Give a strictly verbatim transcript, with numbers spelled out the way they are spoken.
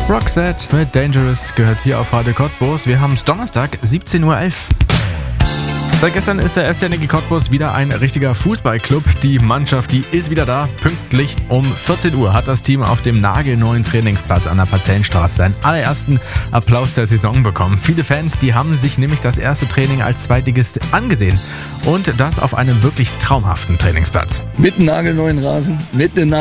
Roxette mit Dangerous gehört hier auf Radio Cottbus. Wir haben es Donnerstag, siebzehn Uhr elf. Seit gestern ist der F C Energie Cottbus wieder ein richtiger Fußballclub. Die Mannschaft, die ist wieder da. Pünktlich um vierzehn Uhr hat das Team auf dem nagelneuen Trainingsplatz an der Parzellenstraße seinen allerersten Applaus der Saison bekommen. Viele Fans, die haben sich nämlich das erste Training als Zweitligist angesehen. Und das auf einem wirklich traumhaften Trainingsplatz. Mit einem nagelneuen Rasen, mit einem